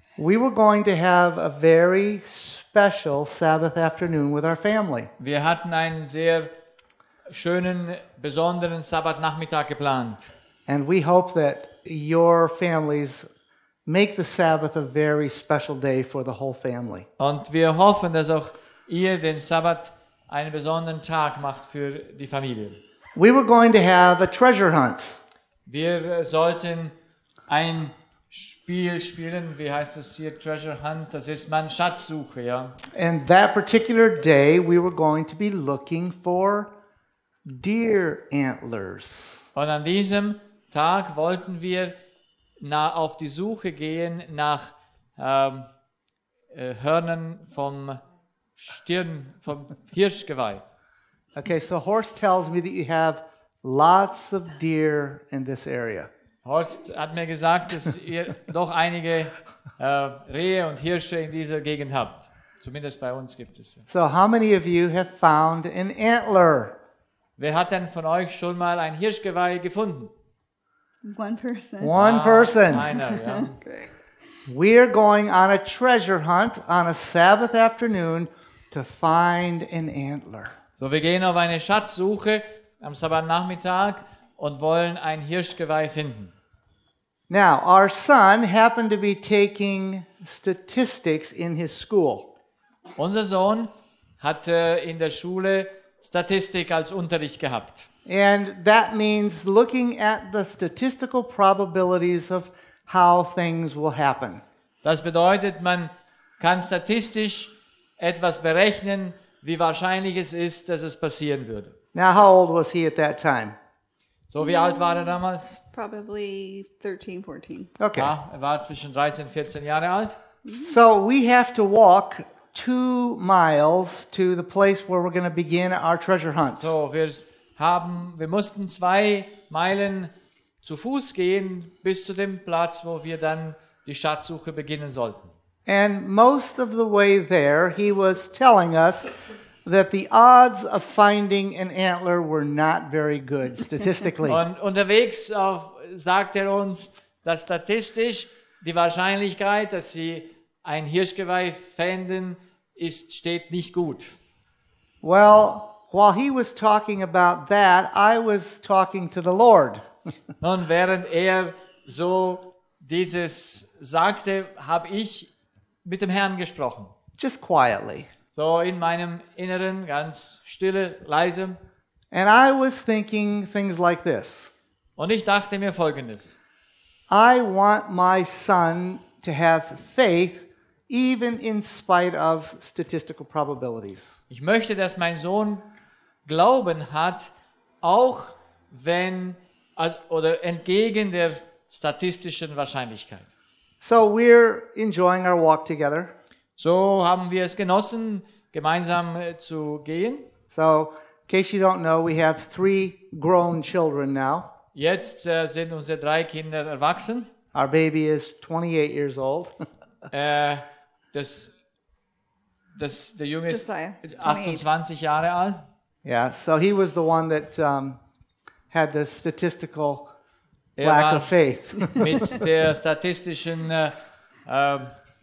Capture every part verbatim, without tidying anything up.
we were going to have a very special Sabbath afternoon with our family. Wir hatten einen sehr schönen, besonderen Sabbatnachmittag geplant. And we hope that your families make the Sabbath a very special day for the whole family. Und wir hoffen, dass auch ihr den Sabbat einen besonderen Tag macht für die Familie. We were going to have a treasure hunt. Wir sollten ein Spiel spielen, wie heißt es hier, Treasure Hunt, das ist man Schatzsuche, ja. And that particular day we were going to be looking for deer antlers. Und an diesem Tag wollten wir na, auf die Suche gehen nach ähm, äh, Hörnern vom Stirn, vom Hirschgeweih. Okay, so Horst tells me that you have lots of deer in this area. Horst hat mir gesagt, dass ihr doch einige äh, Rehe und Hirsche in dieser Gegend habt. Zumindest bei uns gibt es sie. So how many of you have found an antler? Wer hat denn von euch schon mal ein Hirschgeweih gefunden? One person. One Ah, person. Einer, ja. Great. We're going on a treasure hunt on a Sabbath afternoon to find an antler. So, wir gehen auf eine Schatzsuche am Sabbatnachmittag und wollen ein Hirschgeweih finden. Now, our son happened to be taking statistics in his school. Unser Sohn hat äh, in der Schule Statistik als Unterricht gehabt. And that means looking at the statistical probabilities of how things will happen. Das bedeutet, man kann statistisch etwas berechnen, wie wahrscheinlich es ist, dass es passieren würde. Now, how old was he at that time? So, wie alt war er damals? Probably thirteen, fourteen. Okay. Ja, er war zwischen dreizehn und vierzehn Jahre alt. So we have to walk two miles to the place where we're going to begin our treasure hunt. So, wir haben, wir mussten zwei Meilen zu Fuß gehen bis zu dem Platz, wo wir dann die Schatzsuche beginnen sollten. And most of the way there, he was telling us that the odds of finding an antler were not very good statistically. Und unterwegs auf, sagt er uns, dass statistisch die Wahrscheinlichkeit, dass sie ein Hirschgeweih fänden, ist, steht nicht gut. Well, while he was talking about that, I was talking to the Lord. Nun, während er so dieses sagte, habe ich mit dem Herrn gesprochen. Just quietly. So in meinem Inneren, ganz stille, leise. And I was thinking things like this. Und ich dachte mir Folgendes. I want my son to have faith even in spite of statistical probabilities. Ich möchte, dass mein Sohn Glauben hat, auch wenn, also, oder entgegen der statistischen Wahrscheinlichkeit. So we're enjoying our walk together. So haben wir es genossen, gemeinsam äh, zu gehen. So, in case you don't know, we have three grown children now. Jetzt äh, sind unsere drei Kinder erwachsen. Our baby is twenty-eight years old. Äh, das, das, der Junge ist Josiah is achtundzwanzig Jahre alt. Yeah, so he was the one that um, had the statistical Er lack war of faith. mit der statistischen äh, äh,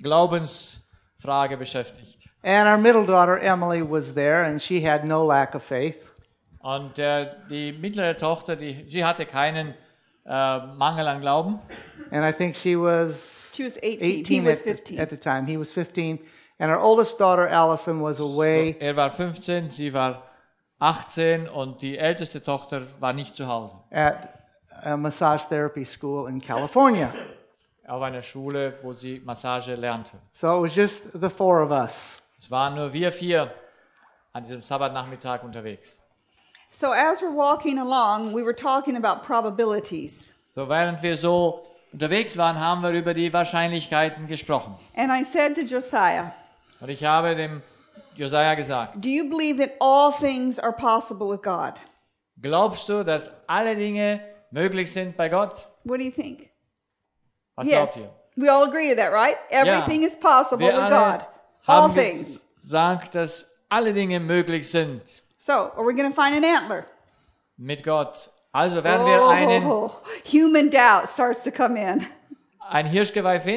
Glaubensfrage beschäftigt. And our middle daughter, Emily, was there, and she had no lack of faith. Und äh, die mittlere Tochter, die, sie hatte keinen äh, Mangel an Glauben. And I think she was She was eighteen. eighteen He was at, the, fifteen. at the time. He was fifteen. And our oldest daughter, Allison, was away. So, er war fünfzehn, sie war achtzehn und die älteste Tochter war nicht zu Hause. At a massage therapy school in California. Auf einer Schule, wo sie Massage lernte. So it was just the four of us. Es waren nur wir vier an diesem Sabbatnachmittag unterwegs. So as we're walking along, we were talking about probabilities. So während wir so unterwegs waren, haben wir über die Wahrscheinlichkeiten gesprochen. And I said to Josiah, Und ich habe dem Josiah gesagt, do you believe that all things are possible with God? glaubst du, dass alle Dinge möglich sind bei Gott? What do you think? Was glaubt Yes. ihr? We all agree to that, right? Everything is possible Wir with alle God. All haben things. gesagt, dass alle Dinge möglich sind So, are we going to find an antler? mit Gott. Also werden wir einen, Oh, human doubt starts to come in. ein Hirschgeweih finden.